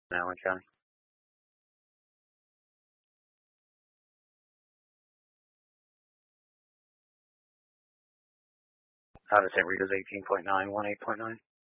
Allen County. Out of St. Rita's 18.9, 18.9.